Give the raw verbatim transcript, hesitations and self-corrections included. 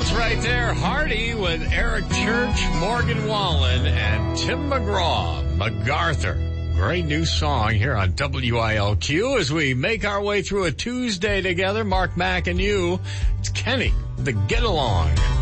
Yes, right there. Hardy with Eric Church, Morgan Wallen, and Tim McGraw, MacArthur. Great new song here on W I L Q as we make our way through a Tuesday together. Mark Mack and you. It's Kenny, the Get Along.